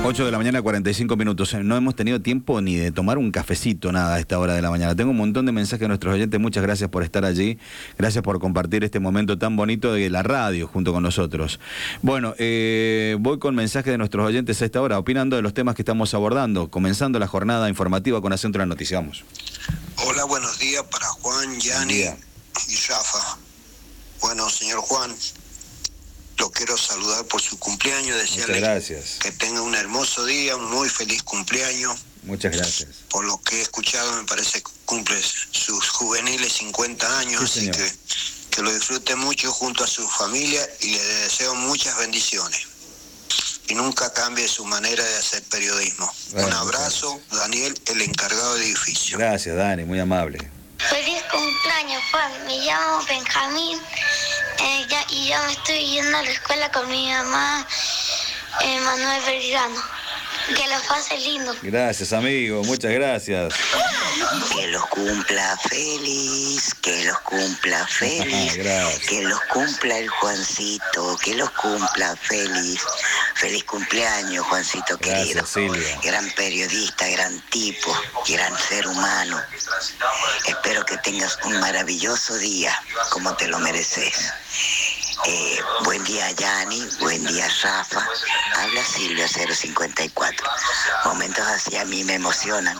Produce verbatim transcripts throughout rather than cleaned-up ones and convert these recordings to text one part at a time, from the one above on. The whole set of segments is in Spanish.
ocho de la mañana, cuarenta y cinco minutos. No hemos tenido tiempo ni de tomar un cafecito, nada, a esta hora de la mañana. Tengo un montón de mensajes de nuestros oyentes. Muchas gracias por estar allí. Gracias por compartir este momento tan bonito de la radio junto con nosotros. Bueno, eh, voy con mensajes de nuestros oyentes a esta hora, opinando de los temas que estamos abordando, comenzando la jornada informativa con acento en la noticia. Vamos. Hola, buenos días para Juan, Yani y Rafa. Bueno, señor Juan, lo quiero saludar por su cumpleaños, desearle que tenga un hermoso día, un muy feliz cumpleaños. Muchas gracias. Por lo que he escuchado, me parece que cumple sus juveniles cincuenta años, sí, así que, que lo disfrute mucho junto a su familia y le deseo muchas bendiciones. Y nunca cambie su manera de hacer periodismo. Bueno, un abrazo, Daniel, el encargado de edificio. Gracias, Dani, muy amable. Feliz cumpleaños, Juan. Me llamo Benjamín eh, ya, y ya me estoy yendo a la escuela con mi mamá, eh, Manuel Belgrano. Que los pase lindo. Gracias, amigo, muchas gracias. Que los cumpla feliz, que los cumpla feliz, que los cumpla el Juancito, que los cumpla feliz. Feliz cumpleaños, Juancito querido. Gracias, Silvia. Gran periodista, gran tipo, gran ser humano. Espero que tengas un maravilloso día, como te lo mereces. Eh, buen día, Yani, buen día, Rafa. Habla Silvia cero cincuenta y cuatro. Momentos así a mí me emocionan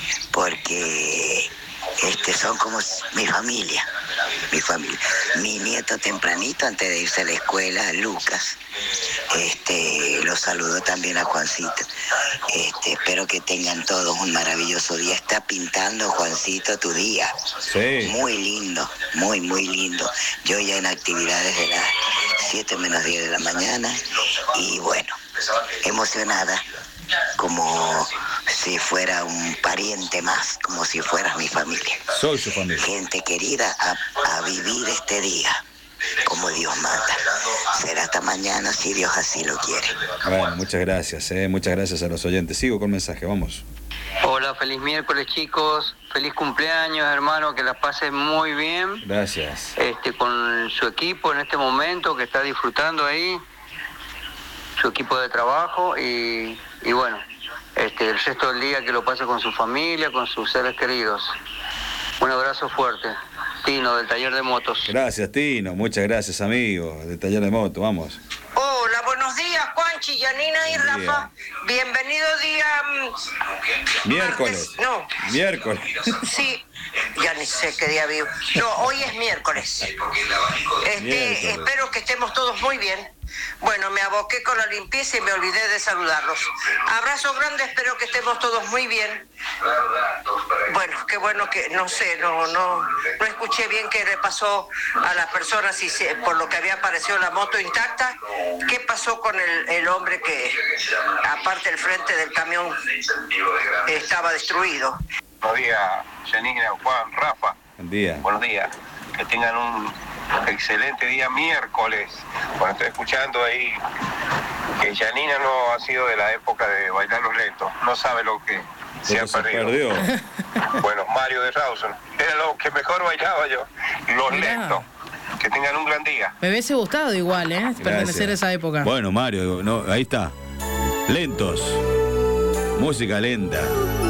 porque este, son como mi familia, mi familia. Mi nieto tempranito, antes de irse a la escuela, Lucas, este, lo saludo también a Juancito. Este, espero que tengan todos un maravilloso día. Está pintando, Juancito, tu día. Sí. Muy lindo, muy, muy lindo. Yo ya en actividades de las siete menos diez de la mañana y bueno, emocionada, como si fuera un pariente más, como si fueras mi familia. Soy su familia. Gente querida, a, a vivir este día como Dios manda. Será hasta mañana si Dios así lo quiere. Bueno, muchas gracias, eh, muchas gracias a los oyentes. Sigo con mensaje, vamos. Hola, feliz miércoles, chicos. Feliz cumpleaños, hermano, que la pasen muy bien. Gracias. Este, con su equipo en este momento que está disfrutando ahí, su equipo de trabajo y, y bueno, este, el resto del día que lo pase con su familia, con sus seres queridos. Un abrazo fuerte. Tino, del taller de motos. Gracias, Tino, muchas gracias, amigo, del taller de motos, vamos. Hola, buenos días, Juanchi, Yanina y Buen día. Rafa. Bienvenido día... Um, miércoles. Martes, no. Miércoles. Sí, ya ni sé qué día vivo. No, hoy es miércoles. Este, Miércoles. Espero que estemos todos muy bien. Bueno, me aboqué con la limpieza y me olvidé de saludarlos. Abrazo grande, espero que estemos todos muy bien. Bueno, qué bueno que, no sé, no no no escuché bien qué le pasó a las personas y se, por lo que había aparecido la moto intacta. ¿Qué pasó con el, el hombre que, aparte el frente del camión, estaba destruido? Buenos días, Janina, Juan, Rafa. Buen día. Buenos días. Que tengan un excelente día miércoles. Bueno, estoy escuchando ahí que Janina no ha sido de la época de bailar los lentos. No sabe lo que se Pero ha se perdido. perdió. Bueno, Mario de Rawson. Era lo que mejor bailaba yo. Los Mirá. lentos. Que tengan un gran día. Me hubiese gustado igual, ¿eh? Gracias. Pertenecer a esa época. Bueno, Mario, no, ahí está. Lentos. Música lenta.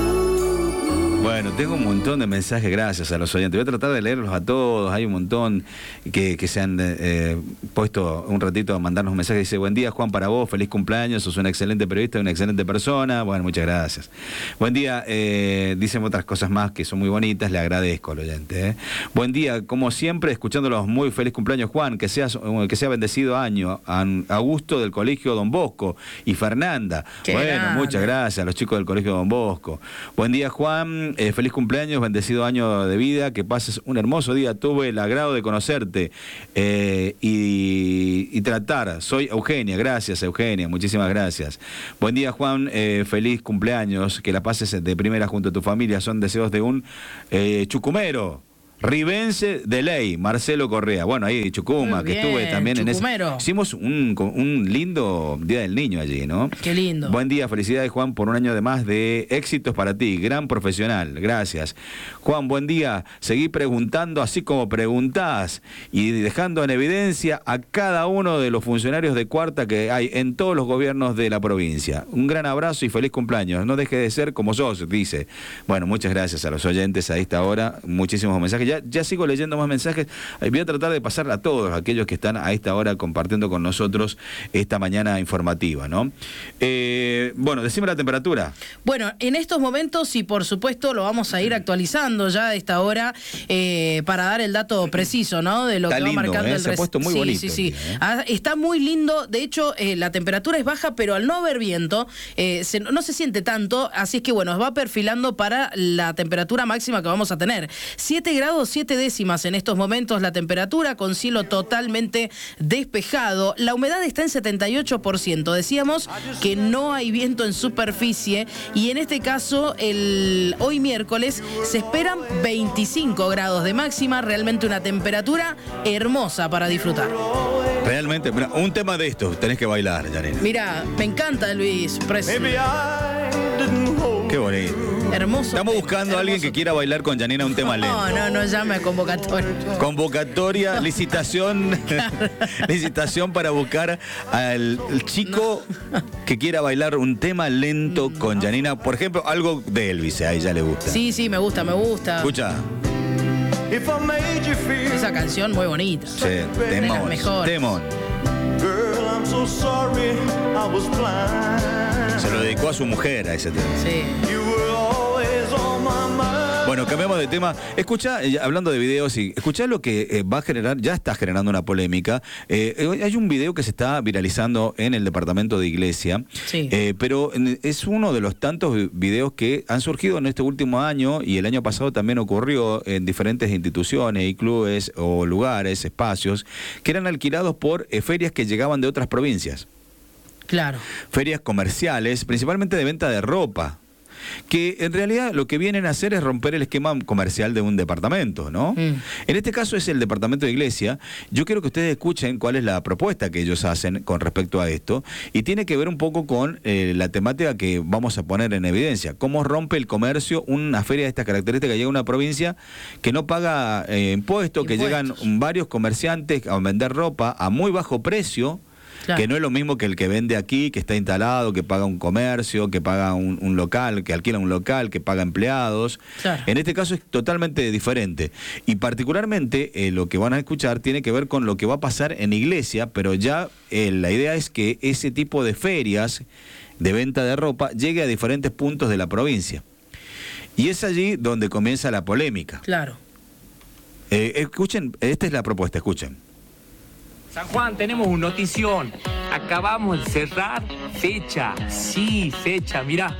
Bueno, tengo un montón de mensajes, gracias a los oyentes. Voy a tratar de leerlos a todos. Hay un montón que, que se han eh, puesto un ratito a mandarnos un mensaje. Dice, buen día, Juan, para vos. Feliz cumpleaños. Sos un excelente periodista, una excelente persona. Bueno, muchas gracias. Buen día. Eh, dicen otras cosas más que son muy bonitas. Le agradezco al oyente. Eh. Buen día, como siempre, escuchándolos. Muy feliz cumpleaños, Juan. Que seas, que sea bendecido año. A, a gusto del Colegio Don Bosco y Fernanda. Qué bueno, grande. muchas gracias a los chicos del Colegio Don Bosco. Buen día, Juan. Eh, feliz cumpleaños, bendecido año de vida, que pases un hermoso día. Tuve el agrado de conocerte eh, y, y tratar. Soy Eugenia, gracias Eugenia, muchísimas gracias. Buen día, Juan, eh, feliz cumpleaños, que la pases de primera junto a tu familia. Son deseos de un eh, chucumero. Ribense de ley, Marcelo Correa. Bueno, ahí de Chucuma, que estuve también Chucumero. en ese. Hicimos un, un lindo Día del Niño allí, ¿no? Qué lindo. Buen día, felicidades, Juan, por un año de más de éxitos para ti. Gran profesional, gracias. Juan, buen día. Seguí preguntando así como preguntás y dejando en evidencia a cada uno de los funcionarios de cuarta que hay en todos los gobiernos de la provincia. Un gran abrazo y feliz cumpleaños. No deje de ser como sos, dice. Bueno, muchas gracias a los oyentes a esta hora. Muchísimos mensajes. Ya, ya sigo leyendo más mensajes. Voy a tratar de pasar a todos aquellos que están a esta hora compartiendo con nosotros esta mañana informativa, ¿no? Eh, bueno, decime la temperatura. Bueno, en estos momentos, y por supuesto lo vamos a ir actualizando ya a esta hora eh, para dar el dato preciso, ¿no? De lo Está que lindo, va marcando ¿eh? el Se ha puesto muy sí, bonito sí, sí. el día, ¿eh? Ah, está muy lindo. De hecho, eh, la temperatura es baja, pero al no haber viento, eh, se, no se siente tanto. Así es que, bueno, va perfilando para la temperatura máxima que vamos a tener. siete grados, siete décimas en estos momentos la temperatura, con cielo totalmente despejado. La humedad está en setenta y ocho por ciento. Decíamos que no hay viento en superficie y en este caso, el hoy miércoles, se esperan veinticinco grados de máxima. Realmente una temperatura hermosa para disfrutar. Realmente, mira, un tema de esto, tenés que bailar, Janine. Mira, me encanta Luis Presley. Qué bonito. Hermoso. Estamos buscando a alguien que quiera bailar con Janina un tema lento. No, no, no llame a convocatoria. Convocatoria, licitación, licitación para buscar al al chico no. que quiera bailar un tema lento con Janina. Por ejemplo, algo de Elvis, a ella le gusta. Sí, sí, me gusta, me gusta. Escucha. Esa canción muy bonita. Sí, temón. Mejor. Temón. Se lo dedicó a su mujer a ese tema. Sí. Bueno, cambiamos de tema. Escucha, eh, hablando de videos, y escuchá lo que eh, va a generar, ya está generando una polémica. Eh, hay un video que se está viralizando en el departamento de Iglesia, sí. eh, pero es uno de los tantos videos que han surgido en este último año y el año pasado también ocurrió en diferentes instituciones y clubes o lugares, espacios, que eran alquilados por eh, ferias que llegaban de otras provincias. Claro. Ferias comerciales, principalmente de venta de ropa, que en realidad lo que vienen a hacer es romper el esquema comercial de un departamento, ¿no? Mm. En este caso es el departamento de Iglesia. Yo quiero que ustedes escuchen cuál es la propuesta que ellos hacen con respecto a esto, y tiene que ver un poco con eh, la temática que vamos a poner en evidencia. Cómo rompe el comercio una feria de estas características. Llega a una provincia que no paga eh, impuestos, que llegan varios comerciantes a vender ropa a muy bajo precio. Claro. Que no es lo mismo que el que vende aquí, que está instalado, que paga un comercio, que paga un, un local, que alquila un local, que paga empleados. Claro. En este caso es totalmente diferente. Y particularmente eh, lo que van a escuchar tiene que ver con lo que va a pasar en Iglesia, pero ya eh, la idea es que ese tipo de ferias de venta de ropa llegue a diferentes puntos de la provincia. Y es allí donde comienza la polémica. Claro. Eh, escuchen, esta es la propuesta, escuchen. San Juan, tenemos un notición. Acabamos de cerrar fecha. Sí, fecha, mirá.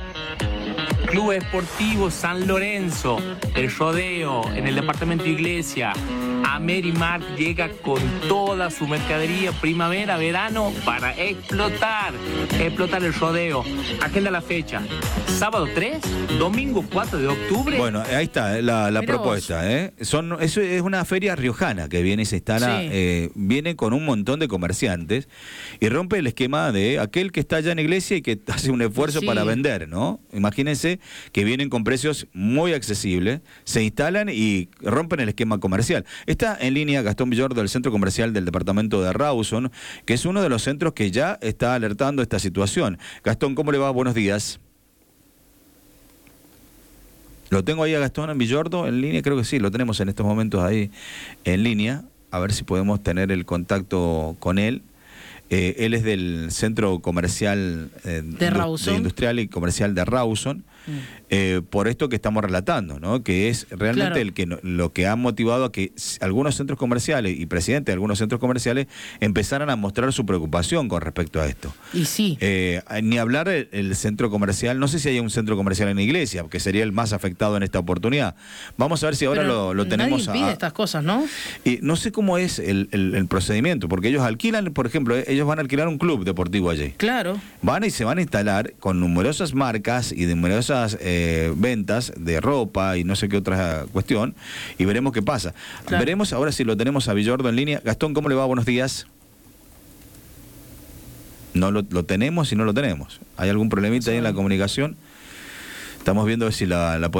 Club Esportivo San Lorenzo, el rodeo en el departamento de Iglesia. Amerimart llega con toda su mercadería primavera, verano para explotar, explotar el rodeo. Agenda la fecha. Sábado tres, domingo cuatro de octubre. Bueno, ahí está la, la propuesta. ¿eh? Son, eso es una feria riojana que viene y se instala, sí. eh, viene con un montón de comerciantes y rompe el esquema de aquel que está allá en Iglesia y que hace un esfuerzo sí. para vender, ¿no? Imagínense que vienen con precios muy accesibles, se instalan y rompen el esquema comercial. Está en línea Gastón Villordo del Centro Comercial del Departamento de Rawson, que es uno de los centros que ya está alertando esta situación. Gastón, ¿cómo le va? Buenos días. ¿Lo tengo ahí a Gastón Villordo en línea? Creo que sí, lo tenemos en estos momentos ahí en línea. A ver si podemos tener el contacto con él. Eh, él es del Centro Comercial eh, de, de Industrial y Comercial de Rawson, mm. eh, por esto que estamos relatando, ¿no? Que es realmente claro. el que no, lo que ha motivado a que algunos centros comerciales y presidentes de algunos centros comerciales empezaran a mostrar su preocupación con respecto a esto. Y sí. Eh, ni hablar el, el centro comercial, no sé si hay un centro comercial en Iglesia, porque sería el más afectado en esta oportunidad. Vamos a ver si ahora lo, lo tenemos. Nadie pide a, estas cosas, ¿no? Y no sé cómo es el, el, el procedimiento, porque ellos alquilan, por ejemplo, ellos ellos van a alquilar un club deportivo allí. Claro. Van y se van a instalar con numerosas marcas y numerosas eh, ventas de ropa y no sé qué otra cuestión, y veremos qué pasa. Claro. Veremos ahora si lo tenemos a Villordo en línea. Gastón, ¿cómo le va? Buenos días. No lo, lo tenemos y no lo tenemos. ¿Hay algún problemita sí. ahí en la comunicación? Estamos viendo si la, la podemos